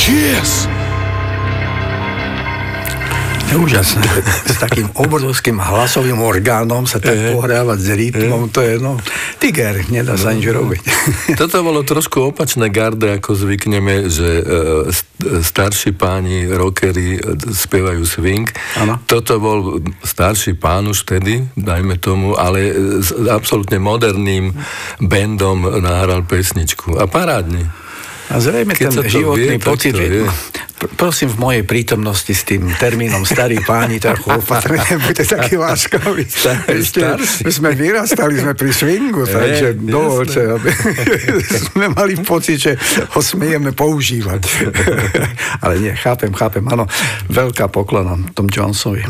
Cheers! Úžasné. S takým obrovským hlasovým orgánom sa tak pohrávať s rytmom, to je, tiger, nedá sa nič robiť. Toto bolo trošku opačné garde, ako zvykneme, že starší páni, rockery spievajú swing. Ano. Toto bol starší pán už vtedy, dajme tomu, ale s absolútne moderným bandom nahral pesničku. A parádne. A zrejme ten životný pocit, prosím v mojej prítomnosti s tým termínom starí páni trochu opatrne, buďte taký láskavý. My sme vyrastali, sme pri swingu, takže dovolte, aby sme mali pocit, že ho smieme používať. Ale nie, chápem, áno, veľká poklona Tom Jonesovi.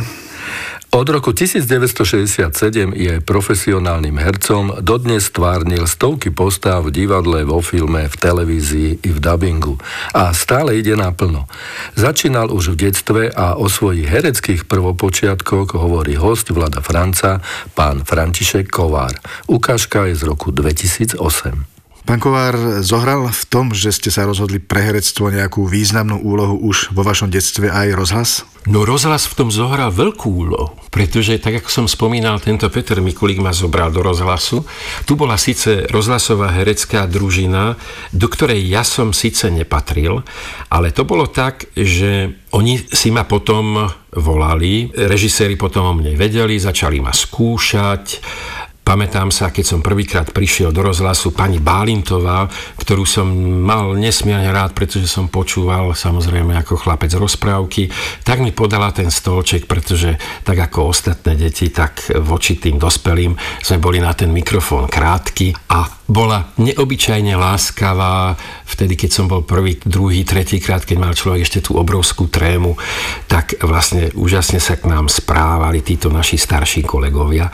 Od roku 1967 je profesionálnym hercom, dodnes stvárnil stovky postáv v divadle, vo filme, v televízii i v dabingu. A stále ide naplno. Začínal už v detstve a o svojich hereckých prvopočiatkoch hovorí hosť Vlada Franca, pán František Kovár. Ukážka je z roku 2008. Pán Kovár, zohral v tom, že ste sa rozhodli pre herectvo nejakú významnú úlohu už vo vašom detstve aj rozhlas? No rozhlas v tom zohral veľkú úlohu, pretože tak ako som spomínal, tento Peter Mikulík ma zobral do rozhlasu. Tu bola síce rozhlasová herecká družina, do ktorej ja som síce nepatril, ale to bolo tak, že oni si ma potom volali, režiséri potom o mne vedeli, začali ma skúšať. Pamätám sa, keď som prvýkrát prišiel do rozhlasu, pani Bálintová, ktorú som mal nesmierne rád, pretože som počúval samozrejme ako chlapec rozprávky, tak mi podala ten stolček, pretože tak ako ostatné deti, tak voči tým dospelým sme boli na ten mikrofón krátky a bola neobyčajne láskavá. Vtedy, keď som bol prvý, druhý, tretíkrát, keď mal človek ešte tú obrovskú trému, tak vlastne úžasne sa k nám správali títo naši starší kolegovia.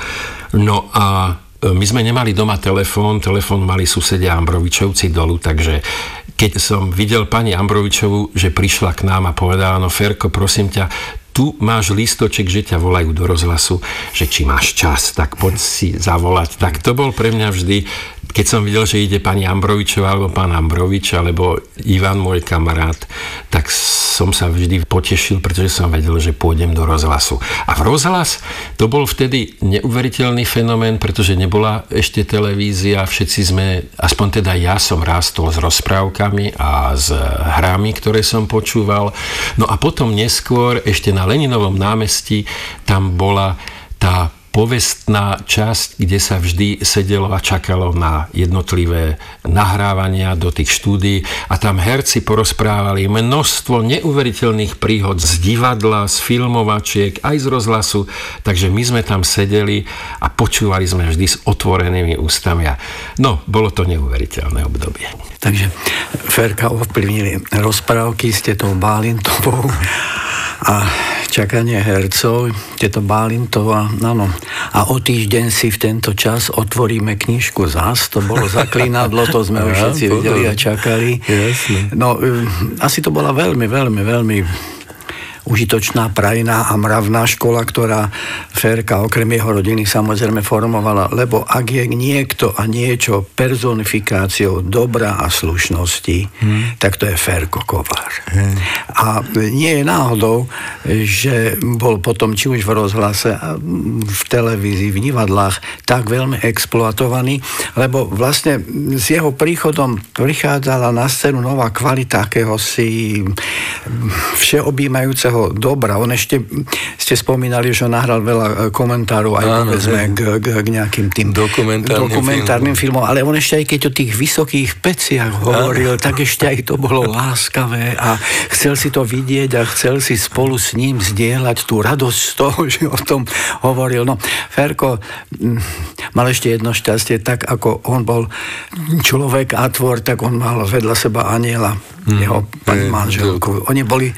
No a my sme nemali doma telefón mali susedia Ambrovičovci dolu, takže keď som videl pani Ambrovičovu, že prišla k nám a povedala, no Ferko, prosím ťa, tu máš lístoček, že ťa volajú do rozhlasu, že či máš čas, tak poď si zavolať. Tak to bol pre mňa vždy, keď som videl, že ide pani Ambrovičová, alebo pán Ambrovič, alebo Ivan, môj kamarát, tak som sa vždy potešil, pretože som vedel, že pôjdem do rozhlasu. A v rozhlas to bol vtedy neuveriteľný fenomén, pretože nebola ešte televízia, všetci sme, aspoň teda ja som rástol s rozprávkami a s hrami, ktoré som počúval. No a potom neskôr, ešte na Leninovom námestí, tam bola tá povestná časť, kde sa vždy sedelo a čakalo na jednotlivé nahrávania do tých štúdií a tam herci porozprávali množstvo neuveriteľných príhod z divadla, z filmovačiek, aj z rozhlasu, takže my sme tam sedeli a počúvali sme vždy s otvorenými ústami a bolo to neuveriteľné obdobie. Takže Ferka ovplyvnili rozprávky s tetou Bálintovou a čakanie hercov, teta Bálintová, áno. A o týždeň si v tento čas otvoríme knižku zás, to bolo zaklínadlo, to sme už všetci videli a čakali. Jasne. No, asi to bola veľmi, veľmi, veľmi užitočná, prajná a mravná škola, ktorá Ferka okrem jeho rodiny samozrejme formovala, lebo ak je niekto a niečo personifikáciou dobra a slušnosti, tak to je Ferko Kovár. A nie je náhodou, že bol potom či už v rozhlase, v televízii, v divadlách tak veľmi exploatovaný, lebo vlastne s jeho príchodom prichádzala na scénu nová kvalita akéhosi všeobjímajúceho dobra. On ešte, ste spomínali, že nahral veľa komentárov aj povedzme k nejakým tým dokumentárnym filmom, ale on ešte aj keď o tých vysokých peciach hovoril, tak ešte aj to bolo láskavé a chcel si to vidieť a chcel si spolu s ním zdieľať tú radosť z toho, že o tom hovoril. No, Ferko mal ešte jedno šťastie, tak ako on bol človek a tvor, tak on mal vedľa seba anjela, jeho pani manželku. Oni boli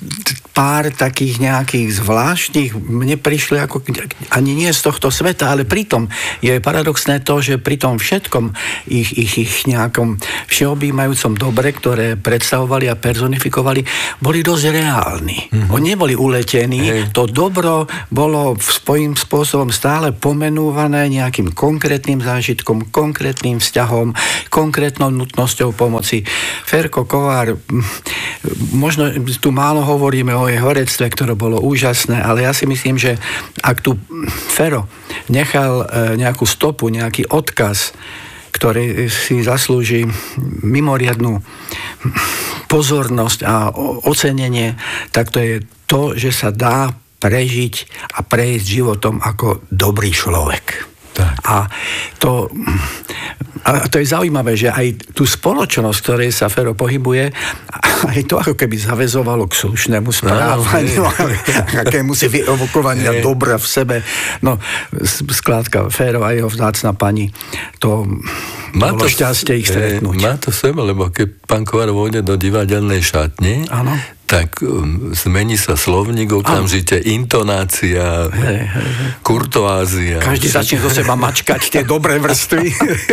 pár takých nejakých zvláštnych, mne prišli ako ani nie z tohto sveta, ale pritom je paradoxné to, že pri tom všetkom ich nejakom všeobjímajúcom dobre, ktoré predstavovali a personifikovali, boli dosť reálni. Oni neboli uletení, to dobro bolo svojím spôsobom stále pomenúvané nejakým konkrétnym zážitkom, konkrétnym vzťahom, konkrétnou nutnosťou pomoci. Ferko Kovár možno tu málo hovoríme o jej herectve, ktoré bolo úžasné, ale ja si myslím, že ak tu Fero nechal nejakú stopu, nejaký odkaz, ktorý si zaslúži mimoriadnu pozornosť a ocenenie, tak to je to, že sa dá prežiť a prejsť životom ako dobrý človek. Tak. A to je zaujímavé, že aj tú spoločnosť, ktorej sa Fero pohybuje, aj to ako keby zaväzovalo k slušnému správaniu, akému si vyevokovania dobra v sebe. No, skladka Fero a jeho vzácna pani, to bolo šťastie ich stretnúť. Má to v sebe, lebo keď pán Kovar vôjde do divadelnej šatne, tak zmení sa slovník okamžite, intonácia, kurtoázia. Každý začne do seba mačkať tie dobré vrstvy.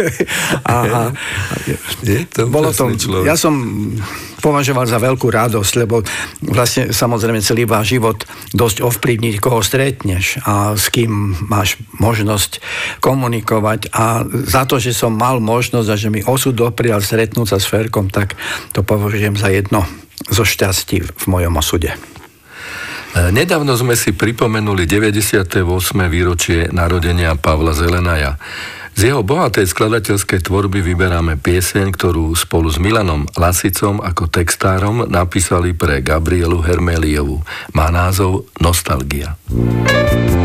Bolo to, ja som považoval za veľkú radosť, lebo vlastne samozrejme celý váš život dosť ovplyvniť, koho stretneš a s kým máš možnosť komunikovať. A za to, že som mal možnosť a že mi osud doprial stretnúť sa s Ferkom, tak to považujem za jedno zo šťastí v mojom osude. Nedávno sme si pripomenuli 98. výročie narodenia Pavla Zelenaja. Z jeho bohatej skladateľskej tvorby vyberáme pieseň, ktorú spolu s Milanom Lasicom ako textárom napísali pre Gabrielu Hermeliovu. Má názov Nostalgia.